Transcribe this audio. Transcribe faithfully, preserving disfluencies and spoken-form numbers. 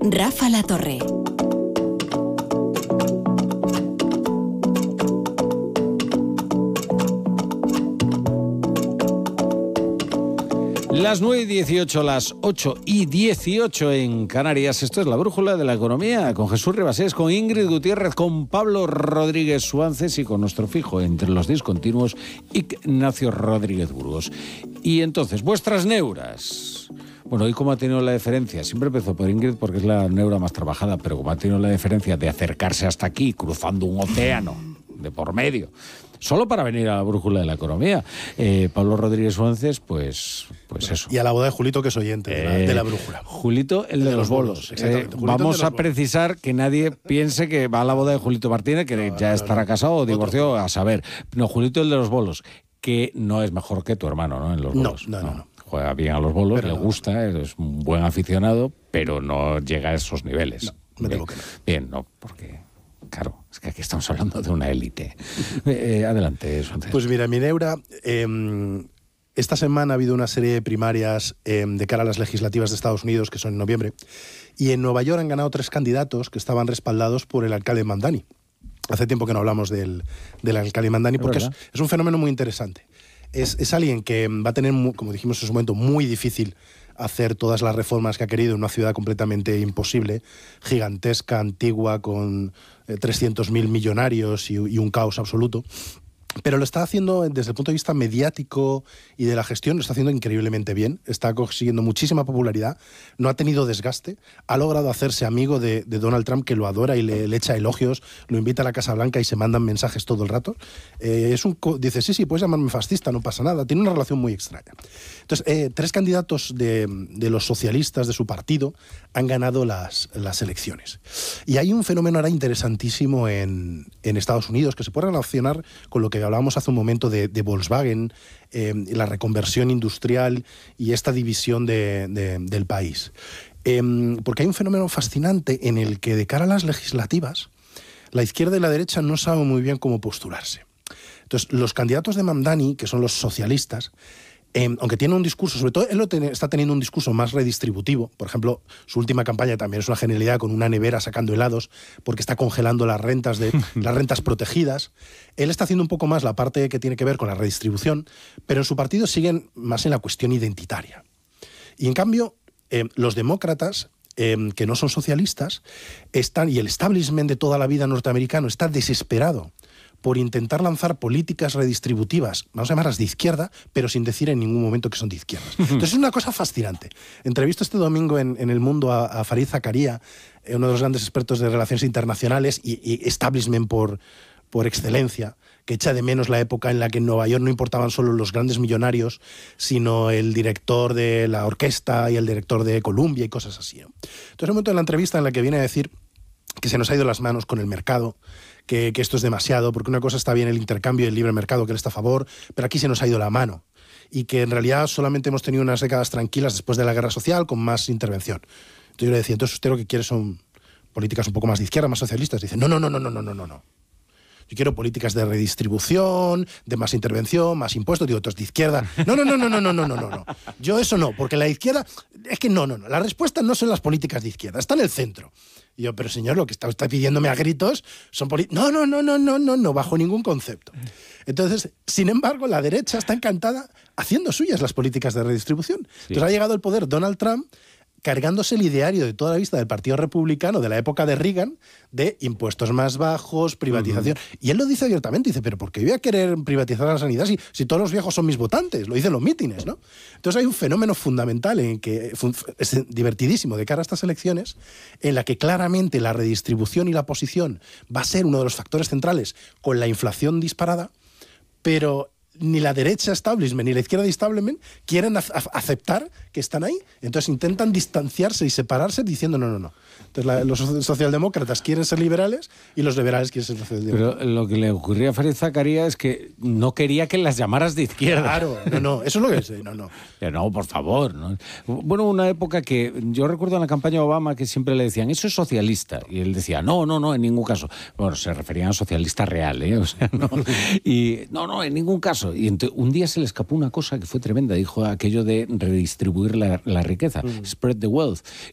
Rafa La Torre. Las nueve y dieciocho, las ocho y dieciocho en Canarias. Esto es La Brújula de la Economía, con Jesús Ribasés, con Ingrid Gutiérrez, con Pablo Rodríguez Suances y con nuestro fijo entre los discontinuos, Ignacio Rodríguez Burgos. Y entonces, vuestras neuras. Bueno, hoy como ha tenido la deferencia, siempre empezó por Ingrid porque es la neura más trabajada, pero como ha tenido la deferencia de acercarse hasta aquí, cruzando un océano de por medio, solo para venir a La Brújula de la Economía. Eh, Pablo Rodríguez Suances, pues, pues eso. Y a la boda de Julito, que es oyente eh, de, la, de la Brújula. Julito, el de, de los, los bolos. bolos exactamente. Eh, vamos a bolos. precisar que nadie piense que va a la boda de Julito Martínez, que no, ya no, estará no, casado o divorciado, otro. A saber. No, Julito, el de los bolos, que no es mejor que tu hermano, ¿no? En los bolos. No, no, no. no. Juega bien a los bolos, pero le no. gusta, es un buen aficionado, pero no llega a esos niveles. No, me temo que no. Bien, no, porque... Claro, es que aquí estamos hablando de una élite. Eh, adelante, Suances. Pues mira, mi neura, eh, esta semana ha habido una serie de primarias eh, de cara a las legislativas de Estados Unidos, que son en noviembre, y en Nueva York han ganado tres candidatos que estaban respaldados por el alcalde Mamdani. Hace tiempo que no hablamos del, del alcalde Mamdani, porque es, es un fenómeno muy interesante. Es, es alguien que va a tener, como dijimos en su momento, muy difícil hacer todas las reformas que ha querido en una ciudad completamente imposible, gigantesca, antigua, con eh, trescientos mil millonarios y, y un caos absoluto. Pero lo está haciendo desde el punto de vista mediático y de la gestión, lo está haciendo increíblemente bien, está consiguiendo muchísima popularidad, no ha tenido desgaste, ha logrado hacerse amigo de, de Donald Trump, que lo adora y le, le echa elogios, lo invita a la Casa Blanca y se mandan mensajes todo el rato. Eh, es un, dice, sí, sí, puedes llamarme fascista, no pasa nada, tiene una relación muy extraña. Entonces, eh, tres candidatos de, de los socialistas de su partido han ganado las, las elecciones. Y hay un fenómeno ahora interesantísimo en, en Estados Unidos que se puede relacionar con lo que hablábamos hace un momento de, de Volkswagen, eh, la reconversión industrial y esta división de, de, del país. Eh, porque hay un fenómeno fascinante en el que de cara a las legislativas, la izquierda y la derecha no saben muy bien cómo postularse. Entonces, los candidatos de Mamdani, que son los socialistas, Eh, aunque tiene un discurso, sobre todo él lo ten, está teniendo un discurso más redistributivo. Por ejemplo, su última campaña también es una genialidad, con una nevera sacando helados porque está congelando las rentas de las rentas protegidas. Él está haciendo un poco más la parte que tiene que ver con la redistribución, pero en su partido siguen más en la cuestión identitaria. Y en cambio, eh, los demócratas, eh, que no son socialistas, están, y el establishment de toda la vida norteamericano está desesperado por intentar lanzar políticas redistributivas, vamos a llamarlas de izquierda, pero sin decir en ningún momento que son de izquierdas. Entonces es una cosa fascinante. Entrevisto este domingo en, en El Mundo a, a Farid Zakaria, eh, uno de los grandes expertos de relaciones internacionales y, y establishment por, por excelencia, que echa de menos la época en la que en Nueva York no importaban solo los grandes millonarios, sino el director de la orquesta y el director de Columbia y cosas así, ¿no? Entonces hay un momento en la entrevista en la que viene a decir que se nos ha ido las manos con el mercado, Que, que esto es demasiado, porque una cosa está bien el intercambio y el libre mercado, que él está a favor, pero aquí se nos ha ido la mano, y que en realidad solamente hemos tenido unas décadas tranquilas después de la guerra social con más intervención. Entonces yo le decía, entonces usted lo que quiere son políticas un poco más de izquierda, más socialistas. Dice, no, no, no, no, no, no, no, no. Yo quiero políticas de redistribución, de más intervención, más impuestos. Digo, entonces de izquierda. No, no, no, no, no, no, no, no, no. Yo eso no, porque la izquierda, es que no, no, no. La respuesta no son las políticas de izquierda, está en el centro. Y yo, pero señor, lo que está usted pidiéndome a gritos son políticas. No, no, no, no, no, no, no, bajo ningún concepto. Entonces, sin embargo, la derecha está encantada haciendo suyas las políticas de redistribución. Sí. Entonces ha llegado al poder Donald Trump, cargándose el ideario de toda la vista del Partido Republicano de la época de Reagan, de impuestos más bajos, privatización. Uh-huh. Y él lo dice abiertamente, dice, pero ¿por qué voy a querer privatizar la sanidad si, si todos los viejos son mis votantes? Lo dicen los mítines, ¿no? Entonces hay un fenómeno fundamental en que es divertidísimo de cara a estas elecciones, en la que claramente la redistribución y la posición va a ser uno de los factores centrales con la inflación disparada, pero ni la derecha establishment ni la izquierda establishment quieren a- aceptar que están ahí. Entonces intentan distanciarse y separarse diciendo no, no, no. Entonces la, los socialdemócratas quieren ser liberales y los liberales quieren ser socialdemócratas. Pero lo que le ocurría a Farid Zakaria es que no quería que las llamaras de izquierda. Claro, no, no, eso es lo que es. No, no. No, por favor. ¿no? Bueno, una época que yo recuerdo en la campaña de Obama que siempre le decían, eso es socialista. Y él decía, no, no, no, en ningún caso. Bueno, se referían a socialista real, ¿eh? O sea, no. Y no, no, en ningún caso. Y entonces, un día se le escapó una cosa que fue tremenda. Dijo aquello de redistribuir la, la riqueza, mm. spread the wealth.